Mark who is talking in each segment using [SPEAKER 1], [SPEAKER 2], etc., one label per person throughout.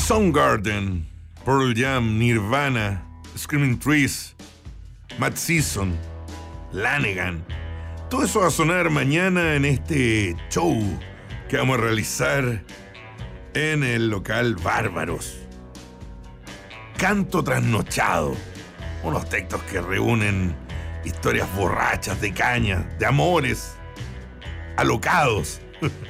[SPEAKER 1] Soundgarden, Pearl Jam, Nirvana, Screaming Trees, Matt Season, Lanegan. Todo eso va a sonar mañana en este show que vamos a realizar en el local Bárbaros. Canto trasnochado. Unos textos que reúnen historias borrachas de caña, de amores, alocados.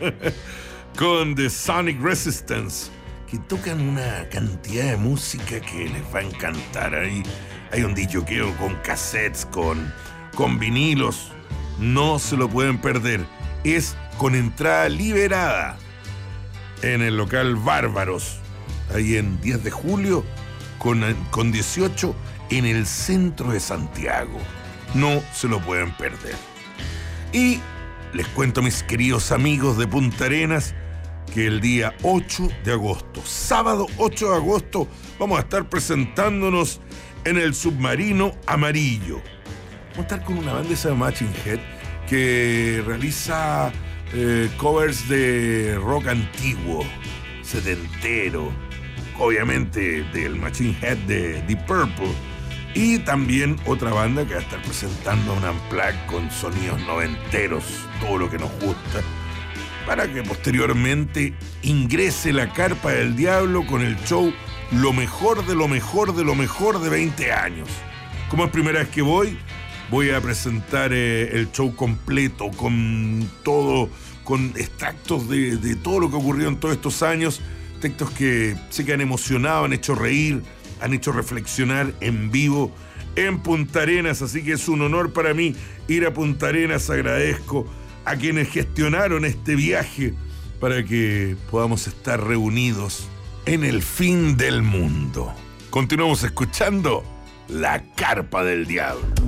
[SPEAKER 1] Con The Sonic Resistance, que tocan una cantidad de música que les va a encantar. Hay un disjoqueo con cassettes, con vinilos. No se lo pueden perder. Es con entrada liberada en el local Bárbaros, ahí en 10 de julio, con 18 en el centro de Santiago. No se lo pueden perder. Y les cuento, mis queridos amigos de Punta Arenas, que el día 8 de agosto, sábado 8 de agosto, vamos a estar presentándonos en el Submarino Amarillo. Vamos a estar con una banda esa de Machine Head que realiza covers de rock antiguo, setentero, obviamente del Machine Head de Deep Purple, y también otra banda que va a estar presentando un unplugged con sonidos noventeros, todo lo que nos gusta, para que posteriormente ingrese la Carpa del Diablo con el show Lo mejor de lo mejor de lo mejor de 20 años. Como es primera vez que voy a presentar el show completo, con todo, con extractos de todo lo que ocurrió en todos estos años, textos que sé que han emocionado, han hecho reír, han hecho reflexionar en vivo en Punta Arenas, así que es un honor para mí ir a Punta Arenas. Agradezco a quienes gestionaron este viaje para que podamos estar reunidos en el fin del mundo. Continuamos escuchando La Carpa del Diablo.